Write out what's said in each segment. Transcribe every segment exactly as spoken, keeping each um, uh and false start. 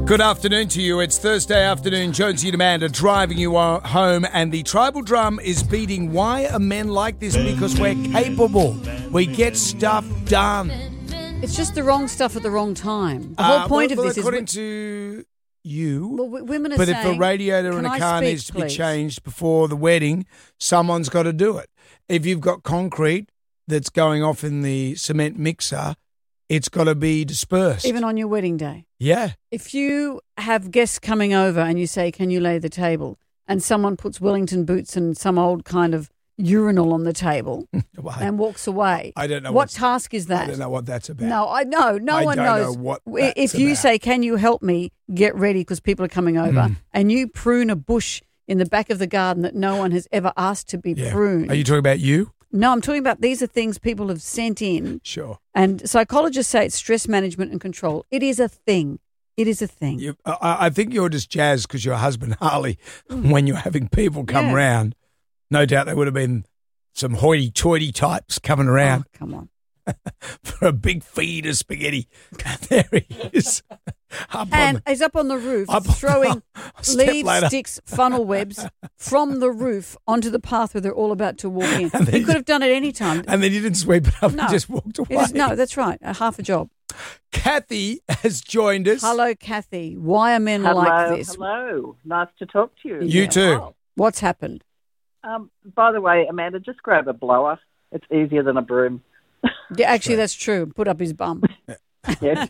Good afternoon to you. It's Thursday afternoon. Jonesy and Amanda driving you home, and the tribal drum is beating. Why are men like this? Because we're capable. We get stuff done. It's just the wrong stuff at the wrong time. The whole Uh, point well, of this according is... to you, Well, w- women are but saying, if a radiator in "Can a I car speak, needs to be please?" changed before the wedding, someone's got to do it. If you've got concrete that's going off in the cement mixer, it's got to be dispersed. Even on your wedding day. Yeah. If you have guests coming over and you say, can you lay the table? And someone puts Wellington boots and some old kind of urinal on the table Well, and walks away. I don't know What what's- task is that? I don't know what that's about. No, I know. No I one don't knows. know what If that's you about. say, can you help me get ready because people are coming over, Mm. and you prune a bush in the back of the garden that no one has ever asked to be Yeah. pruned. Are you talking about you? No, I'm talking about these are things people have sent in. Sure. And psychologists say it's stress management and control. It is a thing. It is a thing. You, I, I think you're just jazzed because your husband, Harley, when you're having people come Yeah. round, no doubt there would have been some hoity-toity types coming around Oh, come on. for a big feed of spaghetti. And there he is. Up And on the, he's up on the roof up throwing a step leaves, later. sticks, funnel webs from the roof onto the path where they're all about to walk in. And then He you- could have done it any time. And then you didn't sweep it up No. and just walked away. It is, no, that's right. A half a job. Kathy has joined us. Hello, Kathy. Why are men Hello, like this? hello. Nice to talk to you. You Yeah. too. What's happened? Um, by the way, Amanda, just grab a blower. It's easier than a broom. Yeah, actually, that's true. Put up his bum. Yes.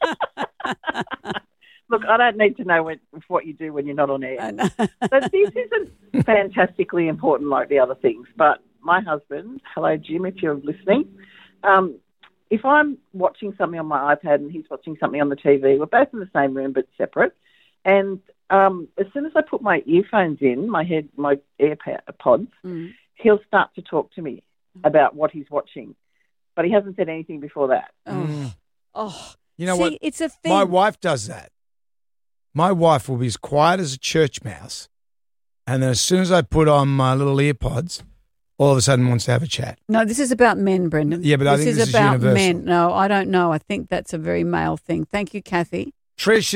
Look, I don't need to know when, what you do when you're not on air. And- But this isn't fantastically important like the other things. But my husband, hello, Jim, if you're listening, um, if I'm watching something on my iPad and he's watching something on the T V, we're both in the same room but separate. And um, as soon as I put my earphones in, my head, my AirPods, Mm. he'll start to talk to me about what he's watching. But he hasn't said anything before that. Oh, Mm. oh. You know See, what? it's a thing. My wife does that. My wife will be as quiet as a church mouse. And then as soon as I put on my little earpods, all of a sudden wants to have a chat. No, this is about men, Brendan. Yeah, but I this think is this is about universal. men. No, I don't know. I think that's a very male thing. Thank you, Kathy. Trish